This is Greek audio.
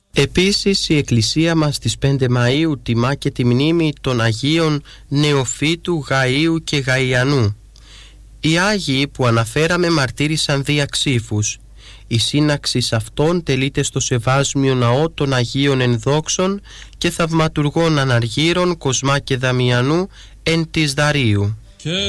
Επίσης η Εκκλησία μας στις 5 Μαΐου τιμά και τη μνήμη των Αγίων Νεοφύτου, Γαΐου και Γαϊανού. Οι Άγιοι που αναφέραμε μαρτύρησαν δια ξύφους. Η σύναξη αυτών τελείται στο Σεβάσμιο Ναό των Αγίων Ενδόξων και Θαυματουργών Αναργύρων Κοσμά και Δαμιανού εν της Δαρίου.